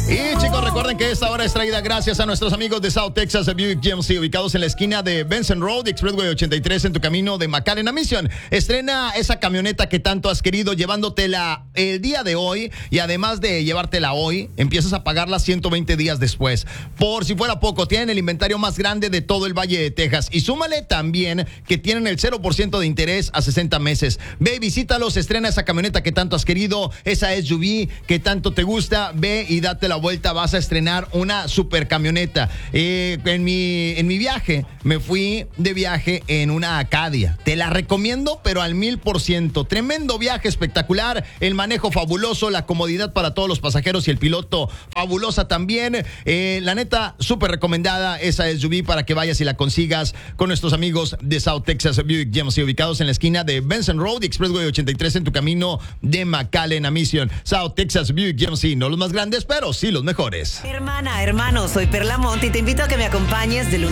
Y chicos, recuerden que esta hora es traída gracias a nuestros amigos de South Texas Buick GMC, ubicados en la esquina de Benson Road y Expressway 83 en tu camino de McAllen a Mission. Estrena esa camioneta que tanto has querido, llevándotela el día de hoy, y además de llevártela hoy, empiezas a pagarla 120 días después. Por si fuera poco, tienen el inventario más grande de todo el Valle de Texas, y súmale también que tienen el 0% de interés a 60 meses. Ve y visítalos, estrena esa camioneta que tanto has querido, esa SUV que tanto te gusta. Ve y date la vuelta, vas a estrenar una super camioneta. En mi viaje, me fui de viaje en una Acadia. Te la recomiendo, pero al 1000%. Tremendo viaje, espectacular, el manejo fabuloso, la comodidad para todos los pasajeros y el piloto fabulosa también. La neta, súper recomendada esa SUV para que vayas y la consigas con nuestros amigos de South Texas Buick GMC, ubicados en la esquina de Benson Road y Expressway 83 en tu camino de McAllen a Mission. South Texas Buick GMC, no los más grandes, pero sí los mejores. Hermana, hermano, soy Perla Monte y te invito a que me acompañes de lunes